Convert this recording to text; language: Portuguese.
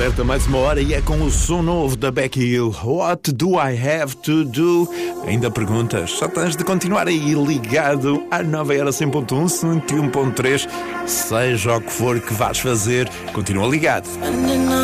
certa, mais uma hora e é com o som novo da Becky Hill. What do I have to do? Ainda perguntas? Só tens de continuar aí ligado à Nova Era 100.1, 101.3. Seja o que for que vás fazer, continua ligado.